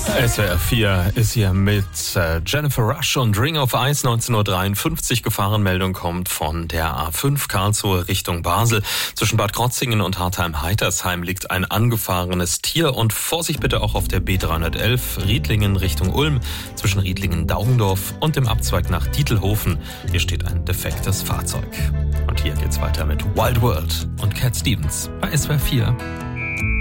SWR 4 ist hier mit Jennifer Rush und Ring of Ice. 19:53 Uhr. Gefahrenmeldung kommt von der A5 Karlsruhe Richtung Basel. Zwischen Bad Krotzingen und Hartheim-Heitersheim liegt ein angefahrenes Tier. Und Vorsicht bitte auch auf der B311 Riedlingen Richtung Ulm. Zwischen Riedlingen-Daugendorf und dem Abzweig nach Dietelhofen. Hier steht ein defektes Fahrzeug. Und hier geht's weiter mit Wild World und Cat Stevens bei SWR 4.